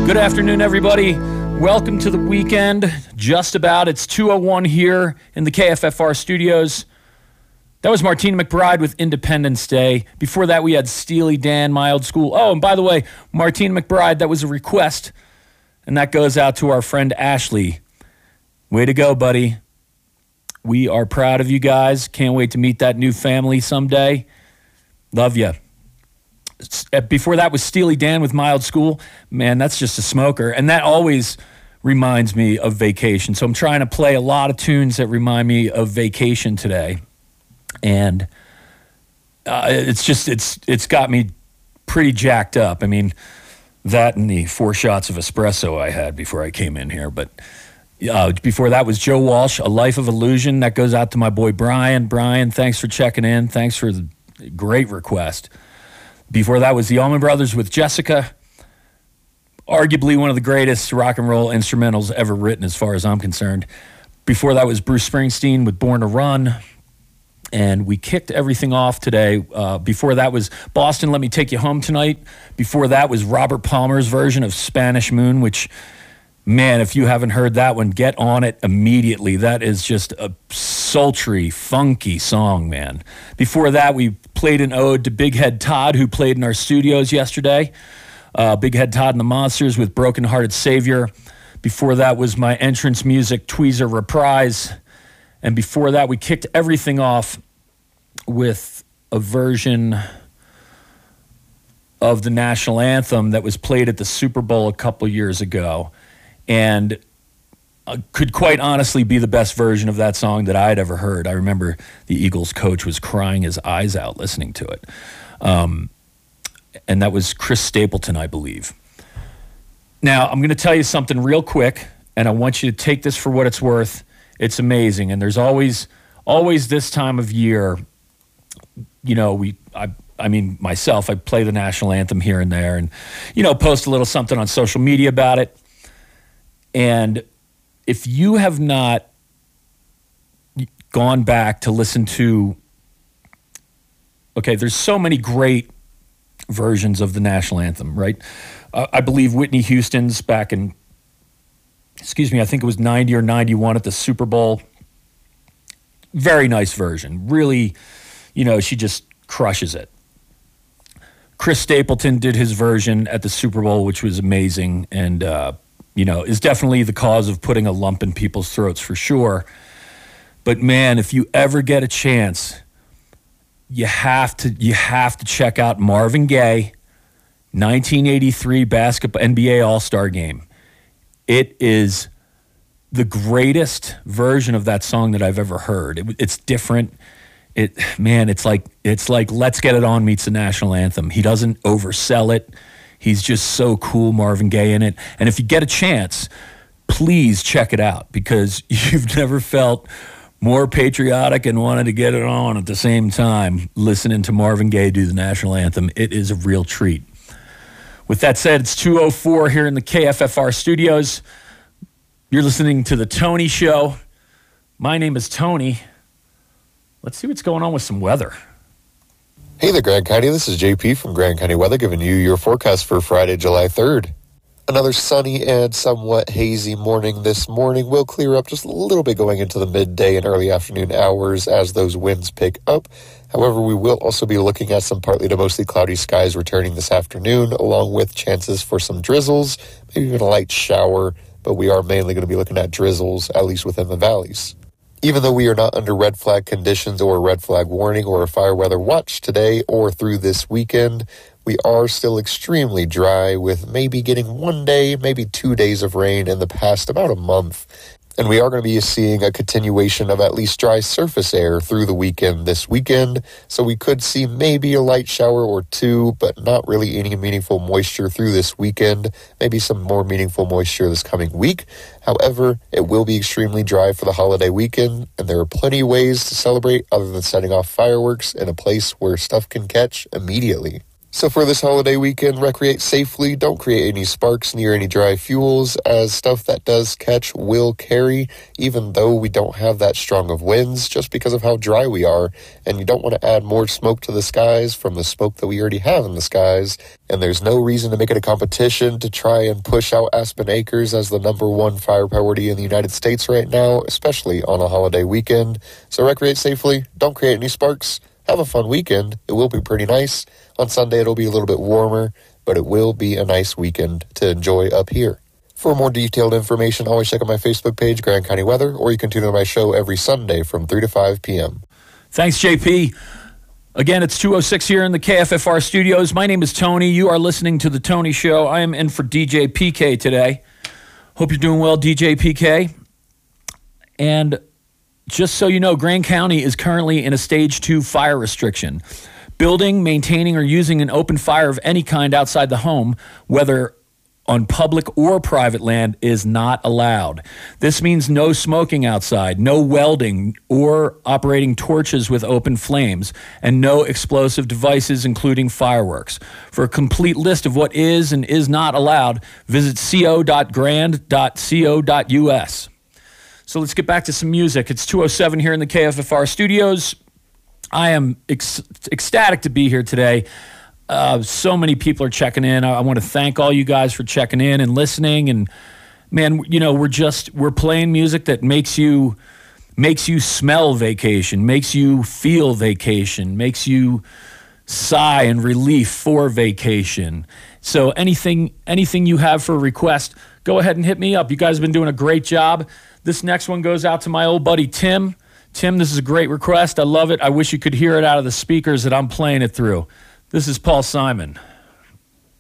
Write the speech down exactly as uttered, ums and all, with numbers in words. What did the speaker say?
Good afternoon, everybody. Welcome to the weekend. Just about. It's two oh one here in the K F F R studios. That was Martina McBride with Independence Day. Before that, we had Steely Dan, My Old School. Oh, and by the way, Martina McBride, that was a request. And that goes out to our friend Ashley. Way to go, buddy. We are proud of you guys. Can't wait to meet that new family someday. Love you. Before that was Steely Dan with My Old School. Man, that's just a smoker. And that always reminds me of vacation. So I'm trying to play a lot of tunes that remind me of vacation today. And uh, it's just, it's it's got me pretty jacked up. I mean, that and the four shots of espresso I had before I came in here. But uh, before that was Joe Walsh, A Life of Illusion. That goes out to my boy Brian. Brian, thanks for checking in. Thanks for the great request. Before that was the Allman Brothers with Jessica. Arguably one of the greatest rock and roll instrumentals ever written as far as I'm concerned. Before that was Bruce Springsteen with Born to Run. And we kicked everything off today. Uh, before that was Boston, Let Me Take You Home Tonight. Before that was Robert Palmer's version of Spanish Moon, which, man, if you haven't heard that one, get on it immediately. That is just a sultry, funky song, man. Before that, we played an ode to Big Head Todd, who played in our studios yesterday. Uh, Big Head Todd and the Monsters with Broken Hearted Savior. Before that was my entrance music, Tweezer Reprise. And before that, we kicked everything off with a version of the national anthem that was played at the Super Bowl a couple years ago. And uh, could quite honestly be the best version of that song that I'd ever heard. I remember the Eagles coach was crying his eyes out listening to it. Um, and that was Chris Stapleton, I believe. Now, I'm going to tell you something real quick, and I want you to take this for what it's worth. It's amazing, and there's always, always this time of year, you know, we, I, I mean, myself, I play the national anthem here and there, and, you know, post a little something on social media about it. And if you have not gone back to listen to, okay, there's so many great versions of the national anthem, right? Uh, I believe Whitney Houston's back in, excuse me, I think it was ninety or ninety-one at the Super Bowl. Very nice version. Really, you know, she just crushes it. Chris Stapleton did his version at the Super Bowl, which was amazing, and, uh, you know, is definitely the cause of putting a lump in people's throats for sure. But, man, if you ever get a chance, you have to you have to check out Marvin Gaye, nineteen eighty-three basketball N B A All-Star Game. It is the greatest version of that song that I've ever heard. It, it's different. It, man, it's like it's like Let's Get It On meets the national anthem. He doesn't oversell it. He's just so cool, Marvin Gaye in it. And if you get a chance, please check it out, because you've never felt more patriotic and wanted to get it on at the same time listening to Marvin Gaye do the national anthem. It is a real treat. With that said, it's two oh four here in the K F F R studios. You're listening to The Tony Show. My name is Tony. Let's see what's going on with some weather. Hey there, Grand County. This is J P from Grand County Weather, giving you your forecast for Friday, July third. Another sunny and somewhat hazy morning this morning. Will clear up just a little bit going into the midday and early afternoon hours as those winds pick up. However, we will also be looking at some partly to mostly cloudy skies returning this afternoon, along with chances for some drizzles, maybe even a light shower, but we are mainly going to be looking at drizzles, at least within the valleys. Even though we are not under red flag conditions or a red flag warning or a fire weather watch today or through this weekend, we are still extremely dry, with maybe getting one day, maybe two days of rain in the past about a month. And we are going to be seeing a continuation of at least dry surface air through the weekend this weekend. So we could see maybe a light shower or two, but not really any meaningful moisture through this weekend. Maybe some more meaningful moisture this coming week. However, it will be extremely dry for the holiday weekend, and there are plenty of ways to celebrate other than setting off fireworks in a place where stuff can catch immediately. So for this holiday weekend, recreate safely. Don't create any sparks near any dry fuels, as stuff that does catch will carry, even though we don't have that strong of winds, just because of how dry we are. And you don't want to add more smoke to the skies from the smoke that we already have in the skies. And there's no reason to make it a competition to try and push out Aspen Acres as the number one fire priority in the United States right now, especially on a holiday weekend. So recreate safely. Don't create any sparks. Have a fun weekend. It will be pretty nice. On Sunday, it'll be a little bit warmer, but it will be a nice weekend to enjoy up here. For more detailed information, always check out my Facebook page, Grand County Weather, or you can tune in to my show every Sunday from three to five p.m. Thanks, J P. Again, it's two oh six here in the K F F R studios. My name is Tony. You are listening to The Tony Show. I am in for D J P K today. Hope you're doing well, D J P K. And just so you know, Grand County is currently in a stage two fire restriction. Building, maintaining, or using an open fire of any kind outside the home, whether on public or private land, is not allowed. This means no smoking outside, no welding or operating torches with open flames, and no explosive devices, including fireworks. For a complete list of what is and is not allowed, visit co dot grand dot co dot u s. So let's get back to some music. It's two oh seven here in the K F F R studios. I am ec- ecstatic to be here today. Uh, so many people are checking in. I, I want to thank all you guys for checking in and listening. And man, you know, we're just we're playing music that makes you makes you smell vacation, makes you feel vacation, makes you sigh and relief for vacation. So anything anything you have for a request, go ahead and hit me up. You guys have been doing a great job. This next one goes out to my old buddy Tim. Tim, this is a great request. I love it. I wish you could hear it out of the speakers that I'm playing it through. This is Paul Simon.